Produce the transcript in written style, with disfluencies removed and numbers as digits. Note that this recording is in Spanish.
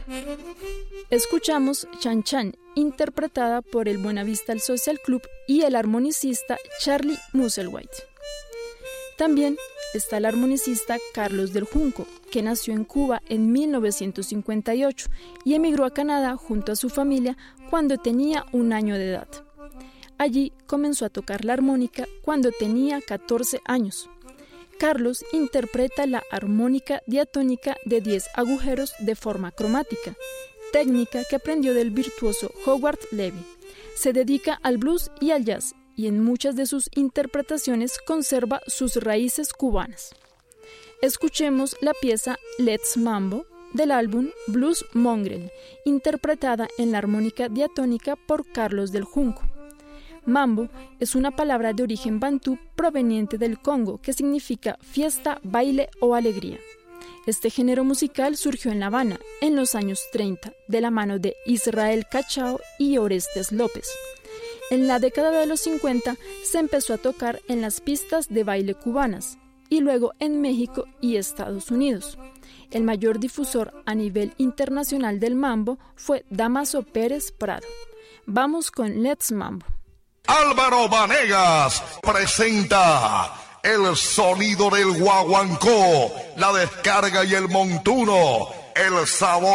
Escuchamos Chan Chan, interpretada por el Buenavista Social Club y el armonicista Charlie Musselwhite. También está el armonicista Carlos del Junco, que nació en Cuba en 1958 y emigró a Canadá junto a su familia cuando tenía 1 año de edad. Allí comenzó a tocar la armónica cuando tenía 14 años. Carlos interpreta la armónica diatónica de 10 agujeros de forma cromática, técnica que aprendió del virtuoso Howard Levy. Se dedica al blues y al jazz, y en muchas de sus interpretaciones conserva sus raíces cubanas. Escuchemos la pieza Let's Mambo del álbum Blues Mongrel, interpretada en la armónica diatónica por Carlos del Junco. Mambo es una palabra de origen bantú proveniente del Congo que significa fiesta, baile o alegría. Este género musical surgió en La Habana en los años 30 de la mano de Israel Cachao y Orestes López. En la década de los 50 se empezó a tocar en las pistas de baile cubanas y luego en México y Estados Unidos. El mayor difusor a nivel internacional del mambo fue Damaso Pérez Prado. Vamos con Let's Mambo. Álvaro Vanegas presenta el sonido del guaguancó, la descarga y el montuno, el sabor